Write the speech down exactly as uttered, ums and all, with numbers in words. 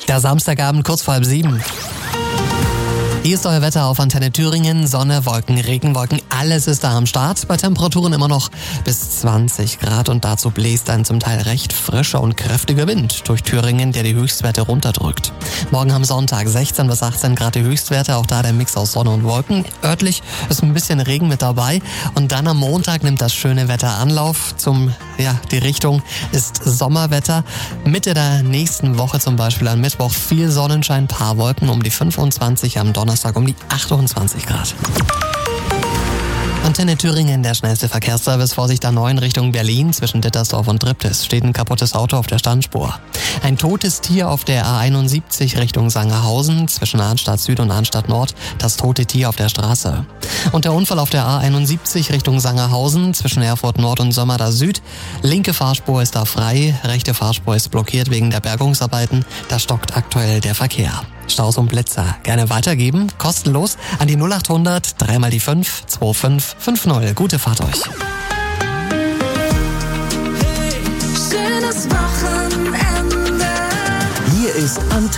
Der Samstagabend kurz vor halb sieben. Hier ist euer Wetter auf Antenne Thüringen. Sonne, Wolken, Regenwolken, alles ist da am Start. Bei Temperaturen immer noch bis zwanzig Grad und dazu bläst ein zum Teil recht frischer und kräftiger Wind durch Thüringen, der die Höchstwerte runterdrückt. Morgen am Sonntag sechzehn bis achtzehn Grad die Höchstwerte, auch da der Mix aus Sonne und Wolken. Örtlich ist ein bisschen Regen mit dabei und dann am Montag nimmt das schöne Wetter Anlauf. Zum, ja, die Richtung ist Sommerwetter. Mitte der nächsten Woche zum Beispiel am Mittwoch viel Sonnenschein, paar Wolken um die fünfundzwanzig, am Donnerstag um die achtundzwanzig Grad. Antenne Thüringen, der schnellste Verkehrsservice. Vorsicht A neun Richtung Berlin. Zwischen Dittersdorf und Triptis steht ein kaputtes Auto auf der Standspur. Ein totes Tier auf der A einundsiebzig Richtung Sangerhausen. Zwischen Arnstadt Süd und Arnstadt Nord das tote Tier auf der Straße. Und der Unfall auf der A einundsiebzig Richtung Sangerhausen. Zwischen Erfurt Nord und Sömmerda Süd. Linke Fahrspur ist da frei. Rechte Fahrspur ist blockiert wegen der Bergungsarbeiten. Da stockt aktuell der Verkehr. Staus und Blitzer gerne weitergeben, kostenlos an die null acht hundert, dreimal die fünf, zwei fünf fünf null. Gute Fahrt euch. Hey, schönes Wochenende. Hier ist Antenne.